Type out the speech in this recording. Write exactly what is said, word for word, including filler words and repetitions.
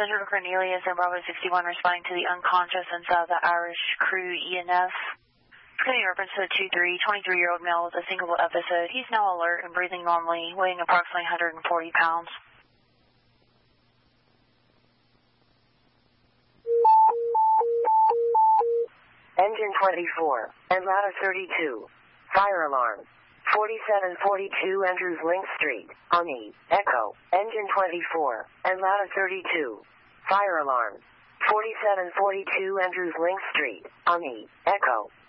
Central Cornelius and Bravo sixty-one responding to the unconscious inside the Irish Crew E N F. Getting reference to the two three, twenty-three-year-old male with a syncopal episode. He's now alert and breathing normally, weighing approximately one hundred forty pounds. Engine twenty-four, Atlanta thirty-two. Fire alarm. forty-seven forty-two Andrews Link Street, Ani, Echo. Engine twenty-four, Atlanta thirty-two. Fire alarm. forty-seven forty-two Andrews Link Street, Ani, Echo.